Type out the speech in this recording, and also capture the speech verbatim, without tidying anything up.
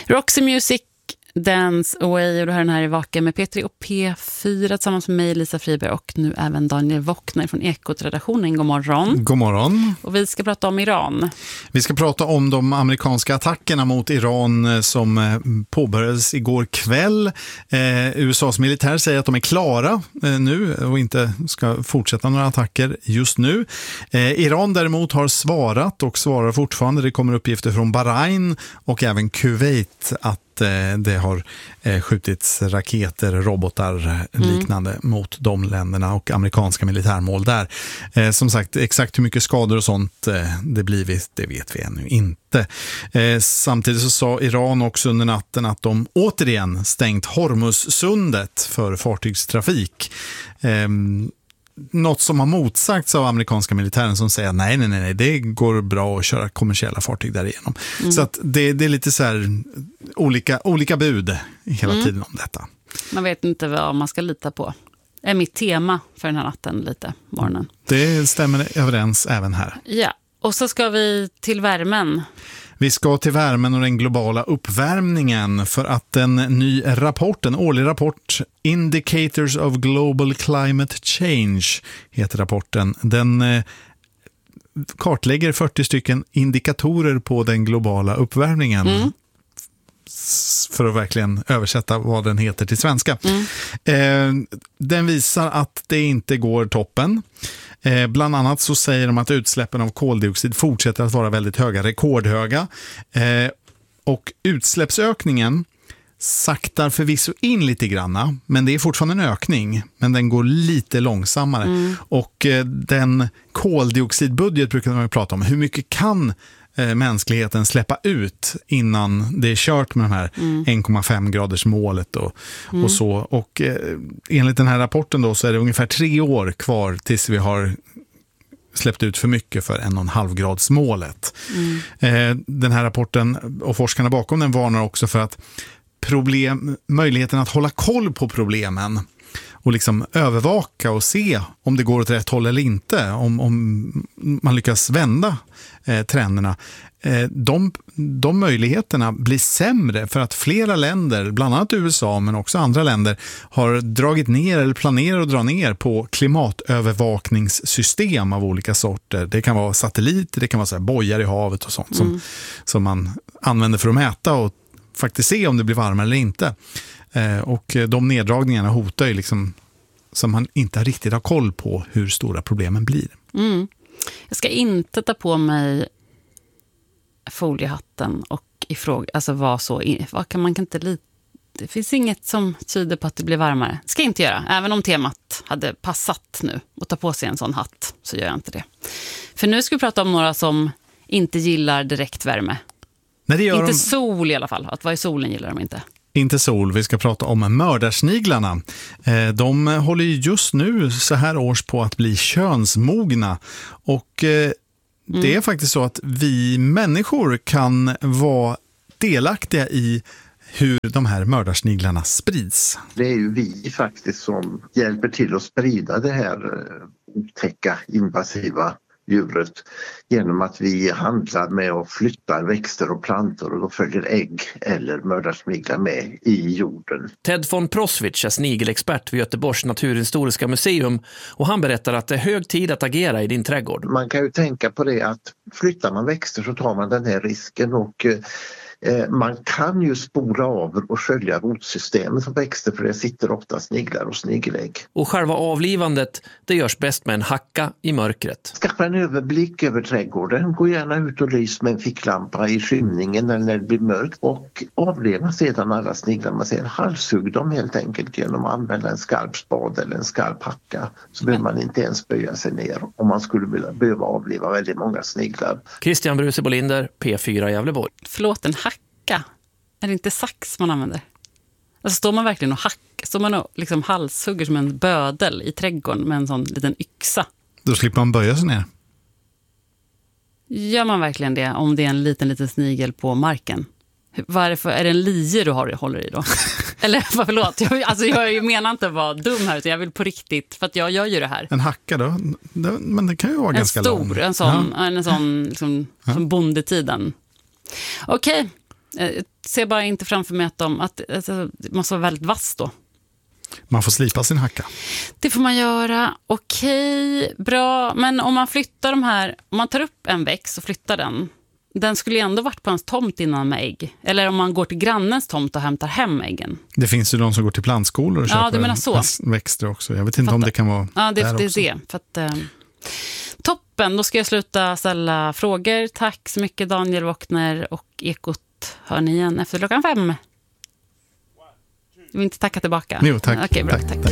Roxy Music, Dance Away, och du har den här i Vaken med Petri och P fyra tillsammans med mig, Lisa Friberg, och nu även Daniel Wockner från Ekot-redaktionen. God morgon. God morgon. Och vi ska prata om Iran. Vi ska prata om de amerikanska attackerna mot Iran som påbörjades igår kväll. Eh, U S A:s militär säger att de är klara eh, nu och inte ska fortsätta några attacker just nu. Eh, Iran däremot har svarat och svarar fortfarande. Det kommer uppgifter från Bahrain och även Kuwait att det har skjutits raketer, robotar liknande mm. mot de länderna och amerikanska militärmål där. Som sagt, exakt hur mycket skador och sånt det blivit, det vet vi ännu inte. Samtidigt så sa Iran också under natten att de återigen stängt Hormuzsundet för fartygstrafik. Något som har motsagts av amerikanska militären som säger nej, nej, nej, det går bra att köra kommersiella fartyg därigenom. Mm. Så att det, det är lite så här olika, olika bud hela mm. tiden om detta. Man vet inte vad man ska lita på. Det är mitt tema för den här natten lite, morgonen. Det stämmer överens även här. Ja, och så ska vi till värmen. Vi ska till värmen och den globala uppvärmningen för att en ny rapport, en årlig rapport, Indicators of Global Climate Change heter rapporten. Den eh, kartlägger fyrtio stycken indikatorer på den globala uppvärmningen. Mm. För att verkligen översätta vad den heter till svenska. Mm. Eh, den visar att det inte går toppen. Eh, bland annat så säger de att utsläppen av koldioxid fortsätter att vara väldigt höga, rekordhöga. Eh, och utsläppsökningen saktar förvisso in lite granna, men det är fortfarande en ökning, men den går lite långsammare. Mm. Och eh, den koldioxidbudget brukar man ju prata om. Hur mycket kan mänskligheten släppa ut innan det är kört med de här mm. en komma fem graders målet och, mm. och så. Och eh, enligt den här rapporten då så är det ungefär tre år kvar tills vi har släppt ut för mycket för en och en halv grads målet. Mm. Eh, den här rapporten och forskarna bakom den varnar också för att problem, möjligheten att hålla koll på problemen och liksom övervaka och se om det går åt rätt håll eller inte, om, om man lyckas vända eh, trenderna. Eh, de, de möjligheterna blir sämre för att flera länder, bland annat U S A men också andra länder, har dragit ner eller planerar att dra ner på klimatövervakningssystem av olika sorter. Det kan vara satelliter, det kan vara så här bojar i havet och sånt mm. som, som man använder för att mäta och faktiskt se om det blir varmare eller inte. Och de neddragningarna hotar ju liksom som man inte riktigt har koll på hur stora problemen blir. Mm. Jag ska inte ta på mig foliehatten och ifråga, alltså vad så, vad kan man kan inte lita. Det finns inget som tyder på att det blir varmare. Ska jag inte göra, även om temat hade passat nu och ta på sig en sån hatt, så gör jag inte det. För nu ska vi prata om några som inte gillar direktvärme. Nej, det gör inte de... sol i alla fall, att vara i solen gillar de inte. Inte sol, vi ska prata om mördarsniglarna. De håller just nu så här års på att bli könsmogna. Och det är mm. faktiskt så att vi människor kan vara delaktiga i hur de här mördarsniglarna sprids. Det är ju vi faktiskt som hjälper till att sprida det här otäcka, invasiva djuret genom att vi handlar med och flyttar växter och plantor och då följer ägg eller mördarsniglar med i jorden. Ted von Proswitz är snigelexpert vid Göteborgs naturhistoriska museum och han berättar att det är hög tid att agera i din trädgård. Man kan ju tänka på det att flyttar man växter så tar man den här risken och man kan ju spola av och skölja rotsystemet som växter för det sitter ofta sniglar och snigelägg. Och själva avlivandet, det görs bäst med en hacka i mörkret. Skaffa en överblick över trädgården. Gå gärna ut och lys med en ficklampa i skymningen eller när det blir mörkt. Och avliva sedan alla sniglar. Man ser halshugg dem helt enkelt genom att använda en skarp spad eller en skarp hacka. Så behöver man inte ens böja sig ner om man skulle vilja, behöva avliva väldigt många sniglar. Christian Bruse Bolinder, P fyra Gävleborg. Förlåt, en hacka. Är det inte sax man använder? Alltså står man verkligen och hackar, står man och liksom halshugger som en bödel i trädgården med en sån liten yxa? Då slipper man böja sig ner. Gör man verkligen det om det är en liten liten snigel på marken? Varför är det en lie du har, håller i då? Eller förlåt, jag, alltså jag menar inte att vara dum här utan jag vill på riktigt, för att jag gör ju det här. En hacka då? Det, men det kan ju vara en ganska stor, lång. En sån, ja. en sån liksom, ja. Som bondetiden. Okej, Jag ser bara inte framför mig att de att, alltså, det måste vara väldigt vass då. Man får slipa sin hacka. Det får man göra. Okej, bra. Men om man flyttar de här, om man tar upp en växt och flyttar den, den skulle ju ändå varit på ens tomt innan med ägg. Eller om man går till grannens tomt och hämtar hem äggen. Det finns ju de som går till plantskolor och ja, köper så. växter också. Jag vet inte Fattar. om det kan vara ja, det, där det också. är det. För att, eh, toppen, då ska jag sluta ställa frågor. Tack så mycket Daniel Wockner, och Ekot hör ni igen efter klockan fem. Jag vill inte tacka tillbaka. Jo, tack. Okej, bra, tack. tack. tack.